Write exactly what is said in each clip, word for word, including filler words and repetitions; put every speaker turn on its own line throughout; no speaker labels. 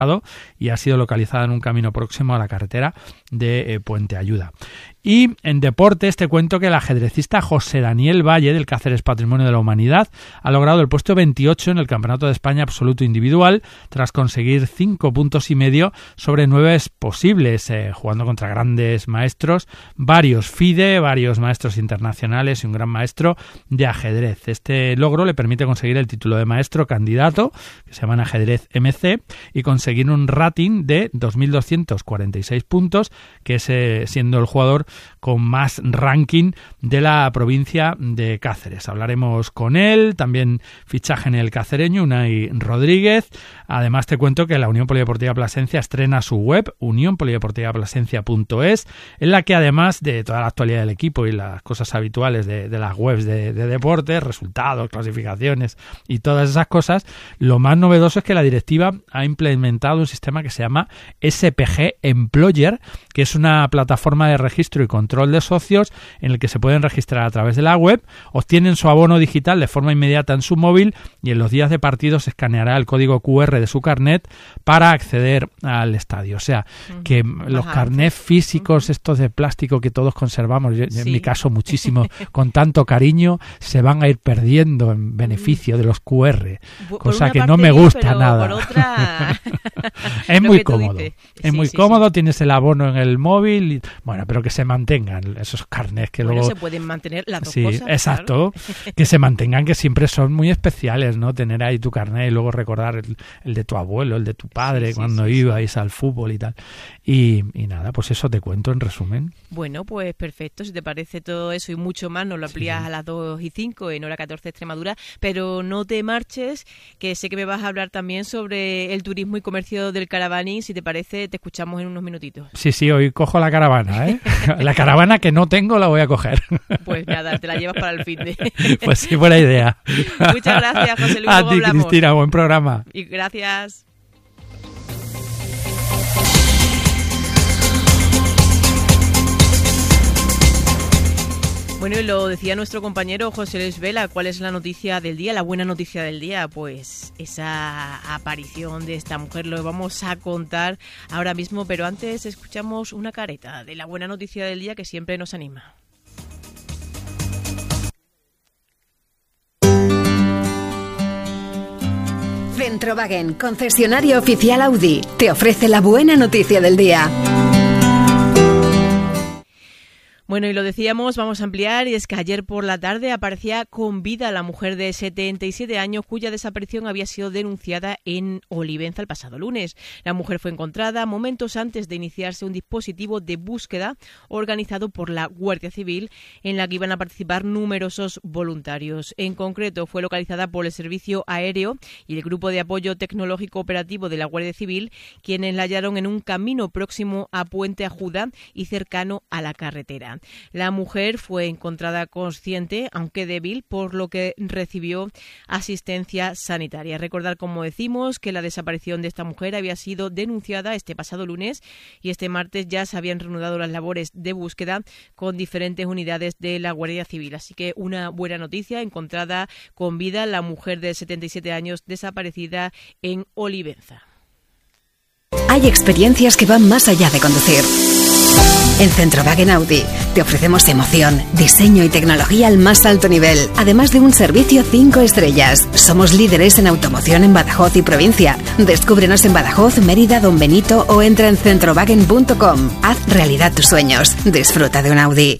y ha sido localizada en un camino próximo a la carretera de eh, Puente Ayuda. Y en deportes te cuento que el ajedrecista José Daniel Valle del Cáceres Patrimonio de la Humanidad ha logrado el puesto veintiocho en el Campeonato de España Absoluto Individual tras conseguir cinco puntos y medio sobre nueve posibles, eh, jugando contra grandes maestros, varios FIDE, varios maestros internacionales y un gran maestro de ajedrez. Este logro le permite conseguir el título de maestro candidato, que se llama en ajedrez M C, y conseguir un rating de dos mil doscientos cuarenta y seis puntos, que es eh, siendo el jugador con más ranking de la provincia de Cáceres. Hablaremos con él, también fichaje en el cacereño, Unai Rodríguez. Además te cuento que la Unión Polideportiva Plasencia estrena su web, unión polideportiva plasencia punto es, en la que además de toda la actualidad del equipo y las cosas habituales de, de las webs de, de deportes, resultados, clasificaciones y todas esas cosas, lo más novedoso es que la directiva ha implementado un sistema que se llama S P G Employer, que es una plataforma de registro y control de socios en el que se pueden registrar a través de la web, obtienen su abono digital de forma inmediata en su móvil y en los días de partido se escaneará el código cu erre de su carnet para acceder al estadio. O sea, que uh-huh. los carnets físicos, uh-huh. estos de plástico que todos conservamos, yo, sí. en mi caso muchísimo, con tanto cariño, se van a ir perdiendo en beneficio de los cu erre, por cosa que no me gusta
pero
nada.
Por otra...
es muy cómodo.
Dices.
Es
sí,
muy
sí,
cómodo,
sí.
tienes el abono en el móvil, y, bueno, pero que se mantengan esos carnets que
bueno,
luego...
se pueden mantener las dos
sí,
cosas.
Exacto, claro. Que se mantengan, que siempre son muy especiales, ¿no? Tener ahí tu carnet y luego recordar el, el de tu abuelo, el de tu padre, sí, sí, cuando sí, ibais sí. al fútbol y tal. Y, y nada, pues eso te cuento en resumen.
Bueno, pues perfecto, si te parece todo eso y mucho más, nos lo amplías sí. a las dos y cinco en hora catorce Extremadura, pero no te marches, que sé que me vas a hablar también sobre el turismo y comercio del Caravaning. Si te parece, te escuchamos en unos minutitos.
Sí, sí, hoy cojo la caravana, ¿eh? La caravana que no tengo la voy a coger.
Pues nada, te la llevas para el fin de...
Pues sí, buena idea.
Muchas gracias, José Luis.
A ti, hablamos. Cristina, buen programa.
Y gracias. Bueno, y lo decía nuestro compañero José Luis Vela, ¿cuál es la noticia del día, la buena noticia del día? Pues esa aparición de esta mujer, lo vamos a contar ahora mismo, pero antes escuchamos una careta de la buena noticia del día que siempre nos anima.
Centrowagen, concesionario oficial Audi, te ofrece la buena noticia del día.
Bueno, y lo decíamos, vamos a ampliar, y es que ayer por la tarde aparecía con vida la mujer de setenta y siete años cuya desaparición había sido denunciada en Olivenza el pasado lunes. La mujer fue encontrada momentos antes de iniciarse un dispositivo de búsqueda organizado por la Guardia Civil en la que iban a participar numerosos voluntarios. En concreto, fue localizada por el Servicio Aéreo y el Grupo de Apoyo Tecnológico Operativo de la Guardia Civil, quienes la hallaron en un camino próximo a Puente Ayuda y cercano a la carretera. La mujer fue encontrada consciente, aunque débil, por lo que recibió asistencia sanitaria. Recordar, como decimos, que la desaparición de esta mujer había sido denunciada este pasado lunes y este martes ya se habían reanudado las labores de búsqueda con diferentes unidades de la Guardia Civil. Así que una buena noticia, encontrada con vida la mujer de setenta y siete años desaparecida en Olivenza.
Hay experiencias que van más allá de conducir. En Centrowagen Audi te ofrecemos emoción, diseño y tecnología al más alto nivel, además de un servicio cinco estrellas. Somos líderes en automoción en Badajoz y provincia. Descúbrenos en Badajoz, Mérida, Don Benito o entra en centrowagen punto com. Haz realidad tus sueños. Disfruta de un Audi.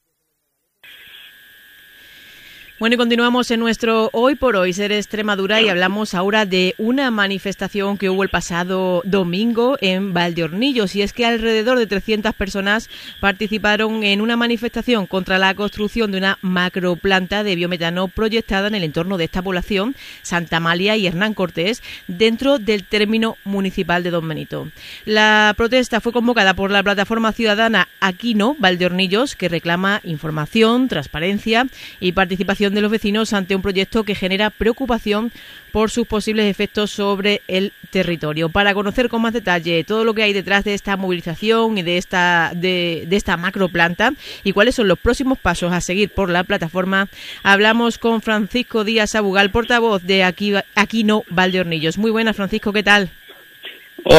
Bueno, y continuamos en nuestro Hoy por Hoy Ser Extremadura y hablamos ahora de una manifestación que hubo el pasado domingo en Valdeornillos, y es que alrededor de trescientas personas participaron en una manifestación contra la construcción de una macroplanta de biometano proyectada en el entorno de esta población, Santa Amalia y Hernán Cortés, dentro del término municipal de Don Benito. La protesta fue convocada por la plataforma ciudadana Aquino Valdeornillos, que reclama información, transparencia y participación de los vecinos ante un proyecto que genera preocupación por sus posibles efectos sobre el territorio. Para conocer con más detalle todo lo que hay detrás de esta movilización y de esta de, de esta macroplanta y cuáles son los próximos pasos a seguir por la plataforma, hablamos con Francisco Díaz Abugal, portavoz de Aquino Valdeornillos. Muy buenas, Francisco, ¿qué tal?